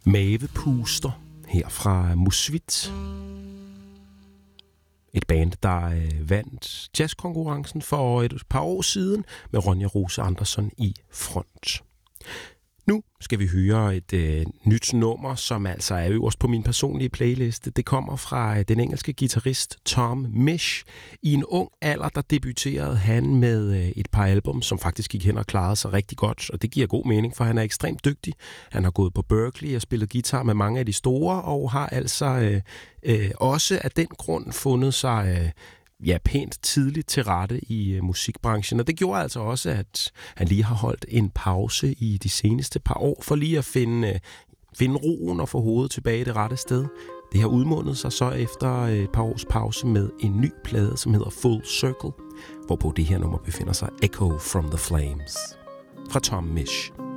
Mavepuster her fra Musvit. Et band, der vandt jazzkonkurrencen for et par år siden med Ronja Rose Andersson i front. Nu skal vi høre et nyt nummer, som altså er øverst på min personlige playliste. Det kommer fra den engelske guitarist Tom Misch. I en ung alder, der debuterede han med et par album, som faktisk gik hen og klarede sig rigtig godt. Og det giver god mening, for han er ekstremt dygtig. Han har gået på Berklee og spillet guitar med mange af de store, og har altså også af den grund fundet sig pænt tidligt til rette i musikbranchen. Og det gjorde altså også, at han lige har holdt en pause i de seneste par år, for lige at finde roen og få hovedet tilbage i det rette sted. Det har udmundet sig så efter et par års pause med en ny plade, som hedder Full Circle, hvorpå det her nummer befinder sig, Echo from the Flames, fra Tom Misch.